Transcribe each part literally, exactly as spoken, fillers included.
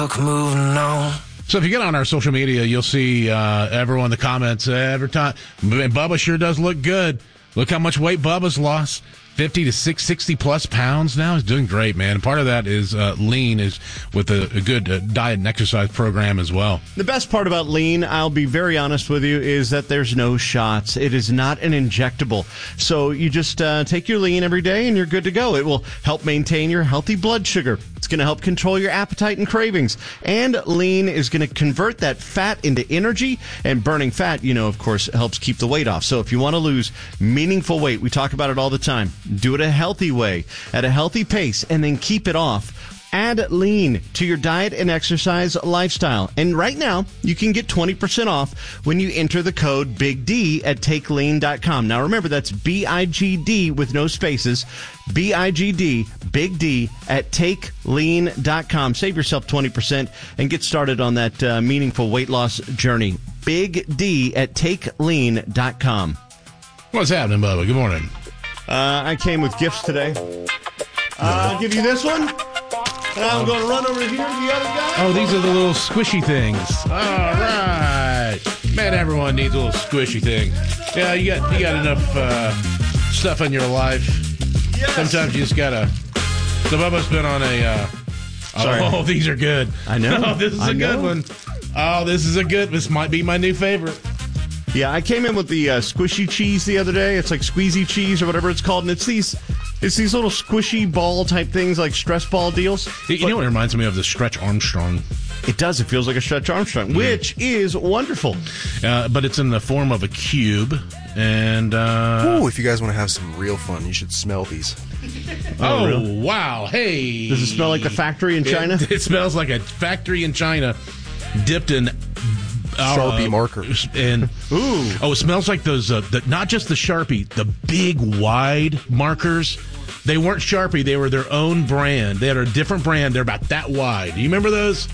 book, moving on. So if you get on our social media, you'll see uh, everyone in the comments uh, every time. Bubba sure does look good. Look how much weight Bubba's lost. fifty to six sixty plus pounds now. He's doing great, man. Part of that is uh, lean is with a, a good uh, diet and exercise program as well. The best part about lean, I'll be very honest with you, is that there's no shots. It is not an injectable. So you just uh, take your lean every day and you're good to go. It will help maintain your healthy blood sugar. It's going to help control your appetite and cravings. And lean is going to convert that fat into energy. And burning fat, you know, of course, helps keep the weight off. So if you want to lose meaningful weight, we talk about it all the time. Do it a healthy way, at a healthy pace, and then keep it off. Add lean to your diet and exercise lifestyle. And right now, you can get twenty percent off when you enter the code Big D at take lean dot com. Now remember, that's B I G D with no spaces. B I G D, Big D, at take lean dot com. Save yourself twenty percent and get started on that uh, meaningful weight loss journey. Big D at take lean dot com. What's happening, Bubba? Good morning. Uh, I came with gifts today. Uh, I'll give you this one. And I'm going to run over here to the other guy. Oh, these are the little squishy things. All right. Man, everyone needs a little squishy thing. Yeah, you got you got enough uh, stuff in your life. Yes. Sometimes you just got to... So Bubba's been on a... Uh, Sorry. Oh, these are good. I know. Oh, this is I a good know. one. Oh, this is a good... This might be my new favorite. Yeah, I came in with the uh, squishy cheese the other day. It's like squeezy cheese or whatever it's called. And it's these it's these little squishy ball type things, like stress ball deals. You But know what it reminds me of? The Stretch Armstrong. it does. It feels like a Stretch Armstrong, which is wonderful. Uh, but it's in the form of a cube. And... Uh, Ooh, if you guys want to have some real fun, you should smell these. oh, really? wow. Hey. Does it smell like the factory in China? It, it smells like a factory in China dipped in... Uh, Sharpie markers. And Ooh. oh, it smells like those. Uh, the, not just the Sharpie, the big wide markers. They weren't Sharpie; they were their own brand. They had a different brand. They're about that wide. Do you remember those?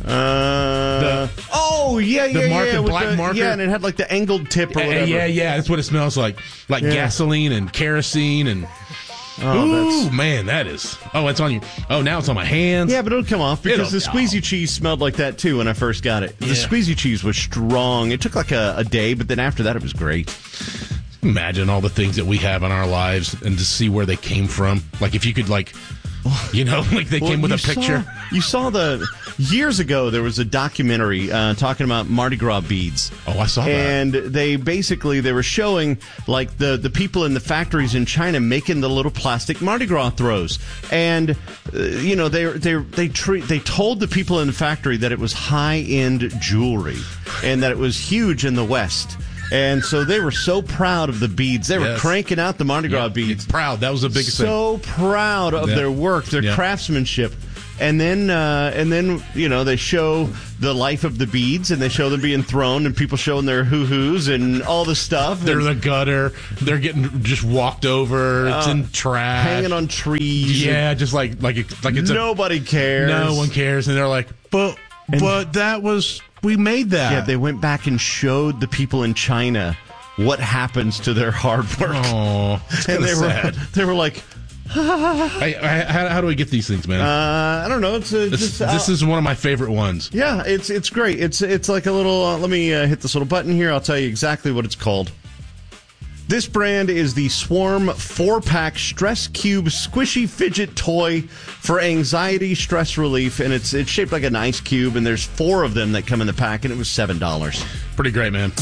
Uh, The- oh, yeah, yeah, the mark- yeah. the with black the- marker? Yeah, and it had like the angled tip or Uh, whatever. yeah, yeah. That's what it smells like. Like Yeah. gasoline and kerosene and. Oh, Ooh, that's... man, that is. Oh, it's on you. Oh, now it's on my hands. Yeah, but it'll come off because It'll- the squeezy cheese smelled like that too when I first got it. The Yeah. squeezy cheese was strong. It took like a, a day, but then after that it was great. Imagine all the things that we have in our lives and to see where they came from. Like if you could, like, you know, like they Well, came with you a picture. Saw, you saw the years ago there was a documentary uh, talking about Mardi Gras beads. Oh, I saw that. And they basically they were showing like the the people in the factories in China making the little plastic Mardi Gras throws. And uh, you know they they they treat they told the people in the factory that it was high end jewelry and that it was huge in the West. And so they were so proud of the beads. They were Yes. cranking out the Mardi Gras Yeah, beads. proud. That was the biggest thing. So proud of Yeah. their work, their Yeah. craftsmanship. And then, uh, and then, you know, they show the life of the beads, and they show them being thrown, and people showing their hoo-hoos and all the stuff. They're and in the gutter. They're getting just walked over. It's Uh, in trash. hanging on trees. Yeah, just like like it, like it's Nobody a, cares. no one cares, and they're like, but And- but that was we made that. Yeah, they went back and showed the people in China what happens to their hard work. Oh, it's and kinda they sad. were they were like, I, I, how, how do we get these things, man? uh, I don't know. It's a, this just, this uh, is one of my favorite ones. yeah, it's it's great. It's it's like a little. Uh, let me uh, hit this little button here. I'll tell you exactly what it's called. This brand is the Swarm four-pack Stress Cube Squishy Fidget Toy for anxiety stress relief, and it's it's shaped like an ice cube, and there's four of them that come in the pack, and it was seven dollars. Pretty great, man.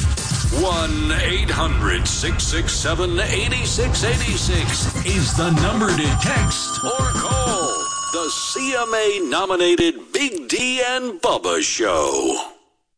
one eight hundred six six seven eight six eight six is the number to text or call. The C M A-nominated Big D and Bubba Show.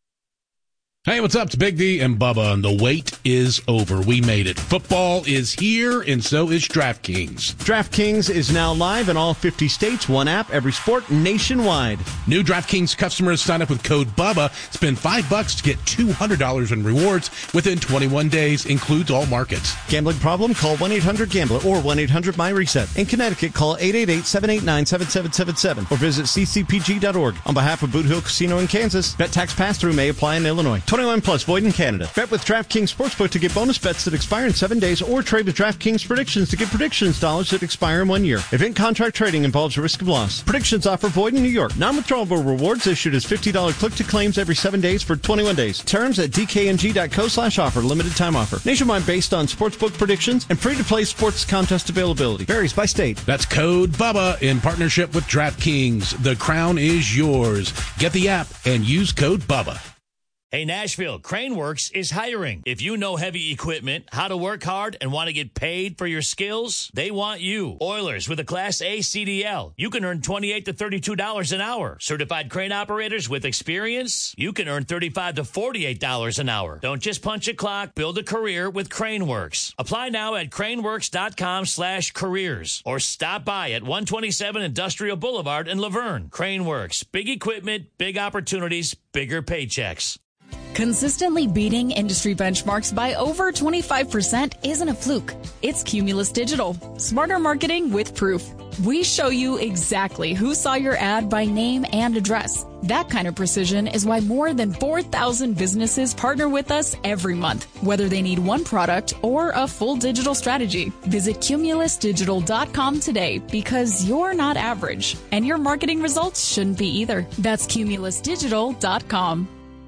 Hey, what's up? It's Big D and Bubba, and the wait is over. We made it. Football is here, and so is DraftKings. DraftKings is now live in all fifty states. One app, every sport, nationwide. New DraftKings customers sign up with code BUBBA. Spend five bucks to get two hundred dollars in rewards within twenty-one days. Includes all markets. Gambling problem? Call one eight hundred gambler or one eight hundred my reset. In Connecticut, call eight eight eight, seven eight nine, seven seven seven seven or visit c c p g dot org. On behalf of Boot Hill Casino in Kansas, bet tax pass-through may apply in Illinois. twenty-one plus, void in Canada. Bet with DraftKings Sportsbook to get bonus bets that expire in seven days or trade with DraftKings Predictions to get predictions dollars that expire in one year. Event contract trading involves a risk of loss. Predictions offer void in New York. Non-withdrawable rewards issued as fifty dollars click-to-claims every seven days for twenty-one days. Terms at dkng.co slash offer. Limited time offer. Nationwide based on sportsbook predictions and free-to-play sports contest availability. Varies by state. That's Code Bubba in partnership with DraftKings. The crown is yours. Get the app and use Code Bubba. Hey, Nashville, Craneworks is hiring. If you know heavy equipment, how to work hard, and want to get paid for your skills, they want you. Oilers with a Class A C D L. You can earn twenty-eight to thirty-two dollars an hour. Certified crane operators with experience. You can earn thirty-five to forty-eight dollars an hour. Don't just punch a clock. Build a career with Craneworks. Apply now at craneworks.com slash careers or stop by at one twenty-seven Industrial Boulevard in Laverne. Craneworks. Big equipment, big opportunities, bigger paychecks. Consistently beating industry benchmarks by over twenty-five percent isn't a fluke. It's Cumulus Digital. Smarter marketing with proof. We show you exactly who saw your ad by name and address. That kind of precision is why more than four thousand businesses partner with us every month, whether they need one product or a full digital strategy. Visit cumulus digital dot com today because you're not average, and your marketing results shouldn't be either. That's cumulus digital dot com.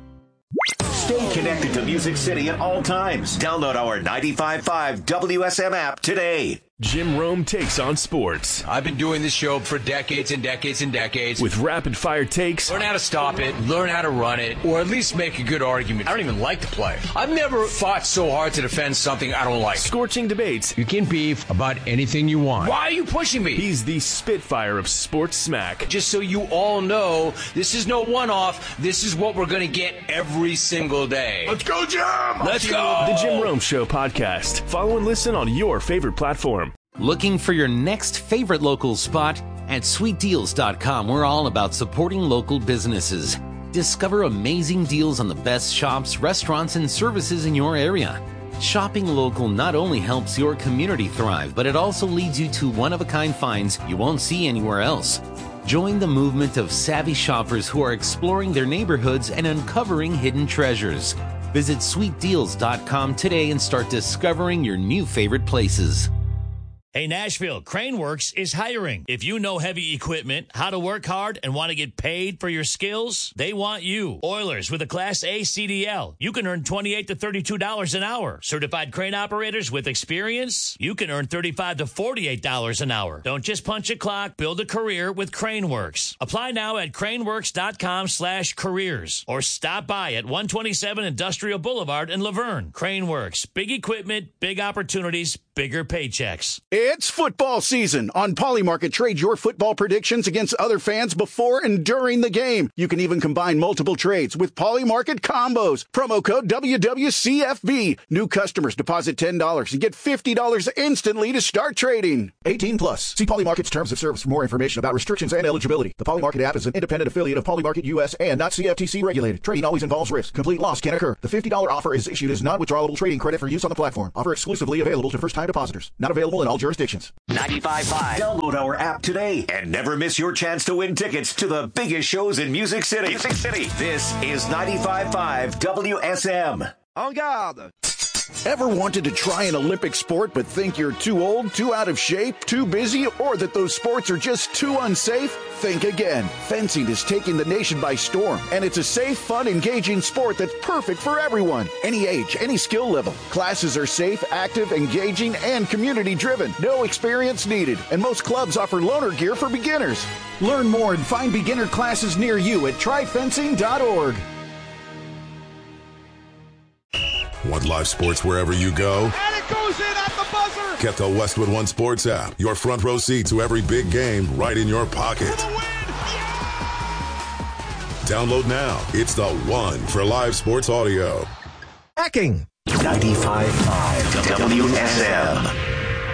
Stay connected to Music City at all times. Download our ninety-five point five W S M app today. Jim Rome takes on sports. I've been doing this show for decades and decades and decades. With rapid-fire takes. Learn how to stop it, learn how to run it, or at least make a good argument. I don't even like to play. I've never fought so hard to defend something I don't like. Scorching debates. You can beef about anything you want. Why are you pushing me? He's the Spitfire of sports smack. Just so you all know, this is no one-off. This is what we're going to get every single day. Let's go, Jim! Let's go! The Jim Rome Show podcast. Follow and listen on your favorite platform. Looking for your next favorite local spot? At sweet deals dot com, we're all about supporting local businesses. Discover amazing deals on the best shops, restaurants, and services in your area. Shopping local not only helps your community thrive, but it also leads you to one-of-a-kind finds you won't see anywhere else. Join the movement of savvy shoppers who are exploring their neighborhoods and uncovering hidden treasures. Visit sweet deals dot com today and start discovering your new favorite places. Hey, Nashville, Craneworks is hiring. If you know heavy equipment, how to work hard, and want to get paid for your skills, they want you. Oilers with a Class A C D L. You can earn twenty-eight to thirty-two dollars an hour. Certified crane operators with experience. You can earn thirty-five to forty-eight dollars an hour. Don't just punch a clock. Build a career with Craneworks. Apply now at craneworks.com slash careers or stop by at one twenty-seven Industrial Boulevard in Laverne. Craneworks. Big equipment, big opportunities, bigger paychecks. It's football season. On Polymarket, trade your football predictions against other fans before and during the game. You can even combine multiple trades with Polymarket combos. Promo code W W C F B. New customers deposit ten dollars and get fifty dollars instantly to start trading. eighteen plus. See Polymarket's terms of service for more information about restrictions and eligibility. The Polymarket app is an independent affiliate of Polymarket U S and not C F T C regulated. Trading always involves risk. Complete loss can occur. The fifty dollars offer is issued as non-withdrawable trading credit for use on the platform. Offer exclusively available to first-time depositors. Not available in all jurisdictions. ninety-five point five. Download our app today and never miss your chance to win tickets to the biggest shows in Music City. Music City. This is ninety-five point five W S M. En garde. Ever wanted to try an Olympic sport but think you're too old, too out of shape, too busy, or that those sports are just too unsafe? Think again. Fencing is taking the nation by storm, and it's a safe, fun, engaging sport that's perfect for everyone. Any age, any skill level. Classes are safe, active, engaging, and community-driven. No experience needed, and most clubs offer loaner gear for beginners. Learn more and find beginner classes near you at try fencing dot org. Want live sports wherever you go? And it goes in at the buzzer! Get the Westwood One Sports app. Your front row seat to every big game right in your pocket. For the win! Yeah! Download now. It's the one for live sports audio. Hacking. ninety-five point five W S M.